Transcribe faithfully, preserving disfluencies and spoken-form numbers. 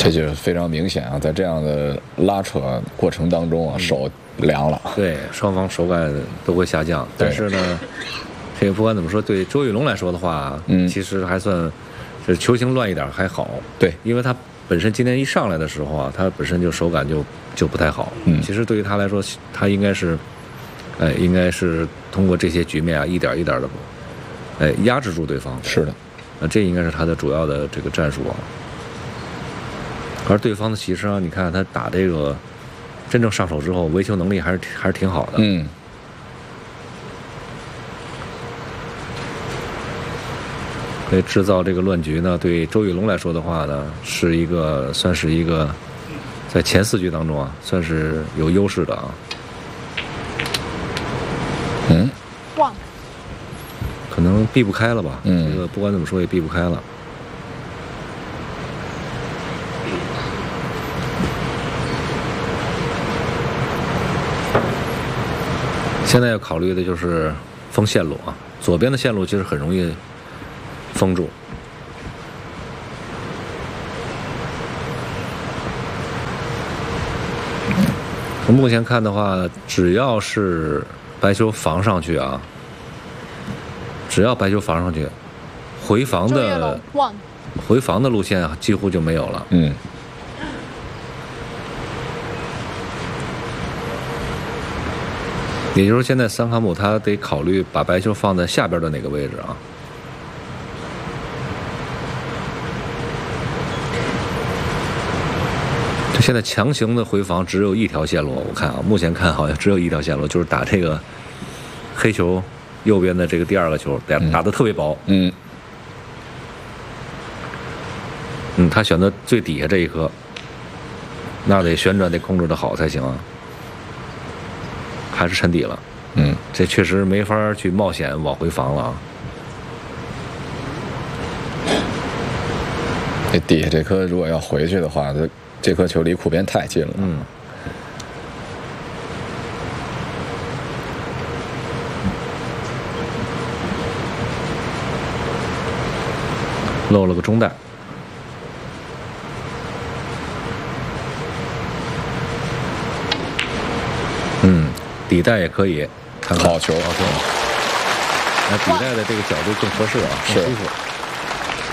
这就是非常明显啊，在这样的拉扯过程当中啊，手凉了。 对，双方手感都会下降。但是呢，这个不管怎么说，对周玉龙来说的话，嗯，其实还算，就是球形乱一点还好。 对， 因为他本身今天一上来的时候啊，他本身就手感就就不太好。 嗯， 其实对于他来说，他应该是，呃，应该是通过这些局面啊，一点一点的，呃，压制住对方。 是的， 呃，这应该是他的主要的这个战术啊。而对方的其实啊，你看他打这个真正上手之后，维球能力还是还是挺好的。 嗯。 所以制造这个乱局呢，对周玉龙来说的话呢，是一个算是一个在前四局当中啊，算是有优势的啊。 嗯。 哇。 可能避不开了吧？ 嗯。 这个不管怎么说也避不开了。现在要考虑的就是封线路啊，左边的线路其实很容易封住。从目前看的话，只要是白球防上去啊，只要白球防上去，回防的回防的路线几乎就没有了。 嗯。 也就是说，现在桑卡姆他得考虑把白球放在下边的哪个位置啊？就现在强行的回防只有一条线路，我看啊，目前看好像只有一条线路，就是打这个黑球右边的这个第二个球，打打得特别薄。 嗯。 嗯，他选择最底下这一颗，那得旋转得控制得好才行啊。还是沉底了， 嗯， 这确实没法去冒险往回防了啊。 这底下这颗如果要回去的话，这这颗球离库边太近了。 嗯。漏了个中带。嗯，底带也可以，看看好球， 好球。那底带的这个角度更合适啊，更舒服。